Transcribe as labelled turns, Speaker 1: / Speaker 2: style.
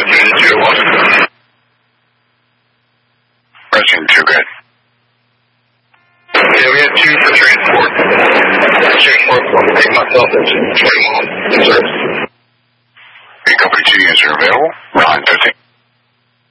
Speaker 1: Pressing 2, good.
Speaker 2: Yeah, we had 2 for transport. Transport from take myself into 21 in service.
Speaker 1: Company 2 units are available.